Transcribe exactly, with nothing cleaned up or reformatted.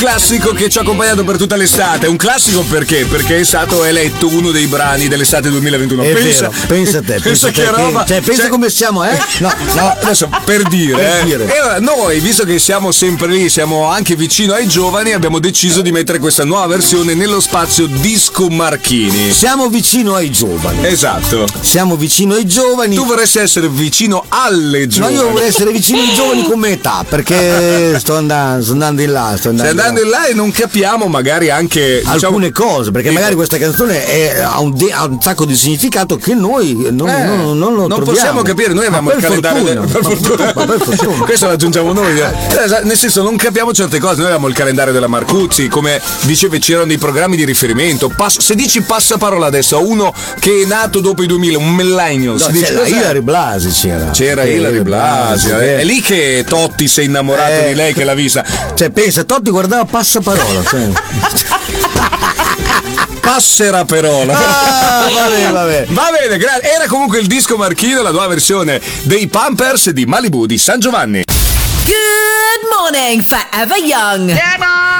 classico che ci ha accompagnato per tutta l'estate. Un classico perché? Perché è stato eletto uno dei brani dell'estate duemilaventuno. È pensa, vero, pensa a te, pensa, pensa che te, roba. Cioè, pensa cioè, come siamo, eh? No, no, adesso per dire, per eh. dire. E allora, noi, visto che siamo sempre lì, siamo anche vicino ai giovani, abbiamo deciso di mettere questa nuova versione nello spazio Disco Marchini. Siamo vicino ai giovani. Esatto. Siamo vicino ai giovani. Tu vorresti essere vicino alle giovani. No, io vorrei essere vicino ai giovani come età, perché sto andando, sto andando in là. Sto andando, Stai andando in là e non capiamo magari anche alcune diciamo, cose, perché dico, magari questa canzone è, ha, un de, ha un sacco di significato che noi non, eh, non, non lo non troviamo. possiamo capire. Noi avevamo ma il per calendario fortuna, del, per fortuna. Ma per fortuna. Questo lo aggiungiamo noi, eh. Nel senso non capiamo certe cose. Noi avevamo il calendario della Marcuzzi, come dicevi c'erano dei programmi di riferimento. Pass- se dici passaparola adesso a uno che è nato dopo i duemila, un millennial, No, si dice c'era Ilary Blasi, c'era c'era Ilary Blasi, eh. È lì che Totti si è innamorato eh. di lei, che l'ha vista. Cioè pensa, Totti guardava passaparola, cioè. Passera parola. Ah, vabbè, vabbè. Va bene, gra- era comunque il Disco Marchino, la nuova versione dei Pampers di Malibu di San Giovanni. Good morning, Forever Young.